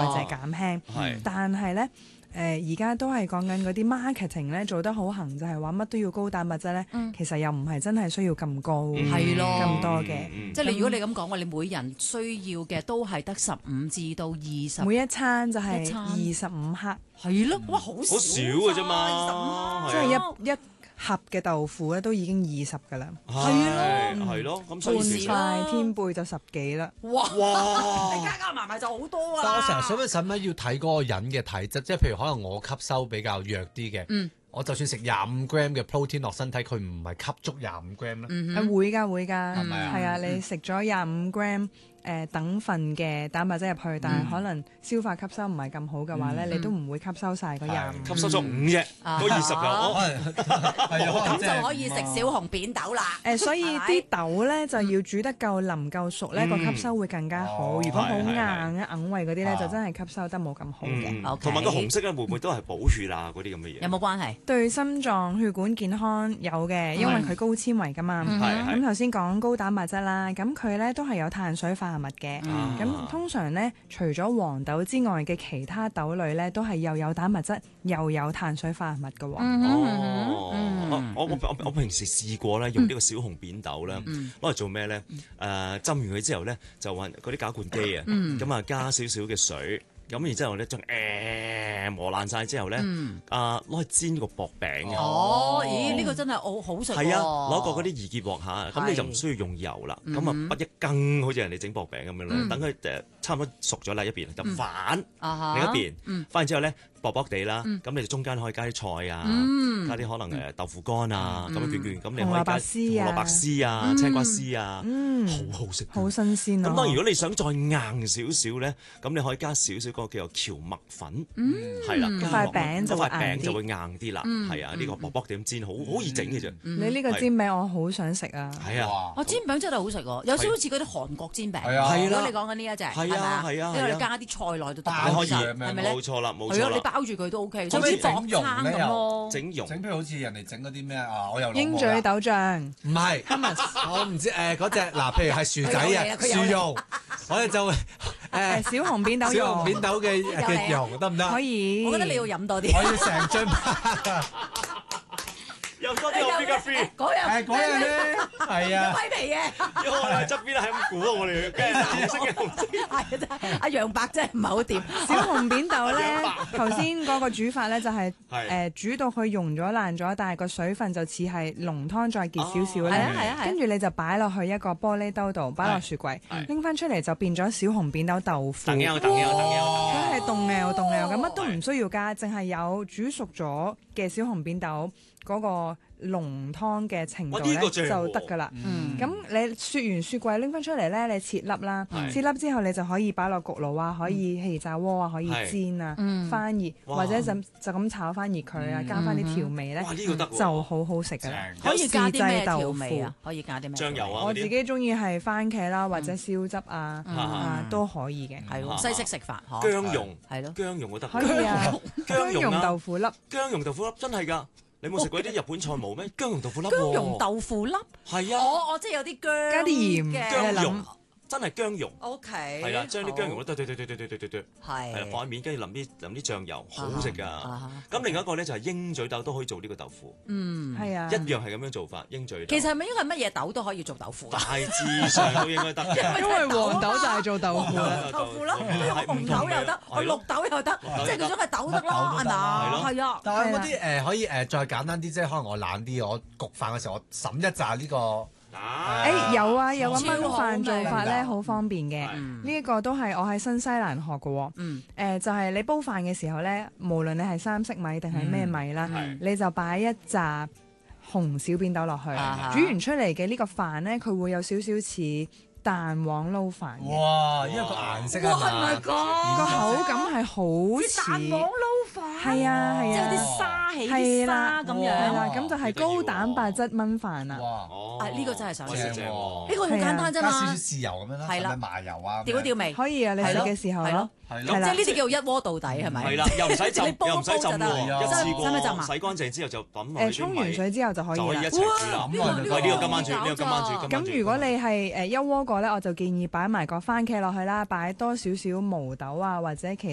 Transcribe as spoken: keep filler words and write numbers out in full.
謝減輕。 係， 但係咧。誒而家都係講緊嗰啲 marketing 咧做得好行，就係話乜都要高蛋白質咧， 嗯其實又唔係真係需要咁高係咯咁多嘅。 即係你如果你咁講話，你每人需要嘅都係得十五至到二十， 每一餐就係一餐二十五克， 係咯，哇好好少嘅啫嘛， 即係係啊一一盒嘅豆腐咧都已經二十㗎啦， 係係咯，咁所以半其實塊天貝就十幾啦。 哇！ 哇你加加埋埋就好多啊！ 但我成日想問，使唔使要睇嗰個人嘅體質？即係譬如可能我吸收比較弱啲嘅， 嗯我就算食廿五 gram 嘅 protein 落身體，佢唔係吸足廿五 gram 咧。 嗯誒會㗎會㗎， 係咪啊係啊！你食咗廿五 gram 誒等份嘅蛋白質入去，但係可能消化吸收唔係咁好嘅話咧，你都唔會吸收晒嗰廿五。 吸收咗五啫， 啊嗰二十就我可能係啊， 咁就可以食小紅扁豆啦。 誒，所以係咪啲豆咧就要煮得夠腍夠熟咧，個嗯吸收會更加好。 哦如果好係係硬啊硬胃嗰啲咧， 啊就真係吸收得冇咁好嘅。 嗯 OK 同埋個紅色咧，會唔會都係補血啊嗰啲咁嘅嘢？ 有冇關係？ 對心臟血管健康有嘅，因為佢高纖維噶嘛。 嗯係係咁頭先講高蛋白質啦，咁佢咧都係有碳水化合物嘅。 啊咁通常咧，除咗黃豆之外嘅其他豆類咧，都係又有蛋白質又有碳水化合物嘅喎。 哦， 嗯我我我我平時試過咧，用呢個小紅扁豆咧， 嗯攞嚟做咩咧？誒浸完佢之後咧，就揾嗰啲攪拌機啊， 嗯咁啊加少少嘅水，咁然之後咧將誒磨爛晒之後咧， 嗯啊攞去煎個薄餅嘅。 哦，咦？呢個真係好好食喎。 係啊，攞個嗰啲易潔鑊下，咁你就唔係需要用油啦。 嗯咁啊，不一羹好似人哋整薄餅咁樣咧， 嗯等佢誒差唔多熟咗啦一邊，就反啊哈另一邊嗯， 翻完之後咧薄薄地啦， 嗯咁你就中間可以加啲菜啊， 嗯加啲可能誒豆腐乾啊，咁樣卷卷，咁你可以紅蘿蔔加絲啊紅蘿蔔絲啊、青瓜絲啊， 嗯， 好好食。 好新鮮咯。 咁當然，如果你想再硬少少咧，咁你可以加少少嗰個叫做蕎麥粉，係啦，加塊落餅就會嗰塊餅硬啲就會硬啲啦。 嗯係啊，呢個薄薄地咁煎，好好易整嘅啫。 你呢個煎餅我好想食啊！ 係啊。 哇哦，煎餅真係好食喎，有少少似嗰啲韓國煎餅。 係啊係啦如果你講緊呢一隻，係咪係啊係啊因為係啊你加啲菜落去都得， 包可以其實係咪咧？ 冇錯啦，冇係咯，你錯啦。 包住佢都 OK， 可唔好似薄可以整容餐咧又咁咯。 整容整譬如好似人哋整嗰啲咩啊，我又諗鷹嘴豆醬， 唔係，我唔知誒嗰只嗱，譬如係薯仔佢有嚟啊、 啦佢有嚟薯肉，我哋就會誒誒小紅扁豆小紅肉扁豆嘅嚟啊嘅肉得唔得？ 可以。 我覺得你要飲多啲。 我要成張包。 又多啲 omega three， 嗰樣誒嗰樣咧係啊， 威皮嘅， 因為我哋側邊咧係咁估啊，我哋跟住紅色嘅紅色。 係啊真係阿楊伯真係唔係好掂。 小紅扁豆咧，頭先嗰個煮法咧就係係誒煮到佢溶咗爛咗，但係個水分就似係濃湯再結少少係咧。 啊係啊係啊跟住你就擺落去一個玻璃兜度，擺落雪櫃，拎翻出嚟就變咗小紅扁豆豆腐。 等腰，等腰，等腰。 佢係凍嘅，凍嘅，咁乜都唔需要加，淨係有煮熟咗嘅小紅扁豆嗰個濃湯嘅程度哇咧呢個正喎就得㗎啦。 嗯咁你雪完雪櫃拎翻出嚟咧，你切粒啦， 係切粒之後你就可以擺落焗爐啊，可以氣炸鍋啊，可以係煎啊嗯， 翻熱哇或者就就咁炒翻熱佢啊，加翻啲調味咧哇，，呢個得喎就好好食㗎啦。 正可以加啲咩自製豆調味啊腐？ 可以加啲咩醬油啊我自己中意係番茄啦，或者燒汁啊嗯啊都可以嘅， 係喎，西式食法嗬。 薑蓉， 係咯。 薑蓉我得。 可以啊。薑蓉薑蓉啊豆腐粒， 薑蓉豆腐粒真係㗎，你冇食過啲日本菜冇咩？薑蓉豆腐粒喎。 薑蓉豆腐粒， 係啊， 我我即係有啲薑加啲鹽嘅你諗薑蓉真係薑蓉。 O K， 係啦，將啲薑蓉咧，對對對對對對對對對， 係係啦，放喺面，跟住淋啲淋啲醬油，好食㗎。 啊咁另一個咧就係鷹嘴豆都可以做呢個豆腐， 嗯， 係啊一。樣係咁樣做法。鷹嘴豆其實係咪應該係乜嘢豆都可以做豆腐啊？ 大致上都應該得嘅。 因為黃豆就係做豆腐啦。 豆腐咯， 係我紅豆又得，我綠係咯豆又得，即係佢種係豆得咯，係乜豆都得嘛？ 係咯係啊， 但係有冇啲誒可以誒再簡單啲，即係可能我懶啲，我焗飯嘅時候我揼一紮呢個啊誒有啊，有個燜超好飯做法咧， 味好方便嘅。 嗯呢一個都係我喺新西蘭學嘅喎。 嗯誒就係你煲飯嘅時候咧，無論你係三色米定係咩米啦， 嗯你就擺一紮紅小扁豆落去， 啊哈煮完出嚟嘅呢個飯咧，佢會有少少似蛋黃撈飯嘅， 哇，因為個顏色啊嘛， 個口感係好似蛋黃撈飯， 係啊係啊即係有啲沙起係啲啦沙咁係樣。 啦，咁就係高蛋白質燜飯啊。 哇， 哦啊呢個真係想哇試正喎呢個好簡單啫嘛加少少，豉油咁樣啦， 係啦係咪麻油啊？ 調一調味， 可以啊，你食嘅時候咯係咯， 係係啦即係呢啲叫一鍋到底係咪？ 係啦，又唔使浸你，煲又唔使浸煲就得喎， 啦一次使唔使浸啊過洗乾淨之後就抌落誒去啲米， 沖完水之後就可以啦就可以一。齊煮啦。 哇呢個呢個喂，呢個今晚煮， 呢個呢個今晚煮，今晚煮咁如果你係誒一鍋過咧，我就建議擺埋個番茄落去啦，擺多少少毛豆啊或者其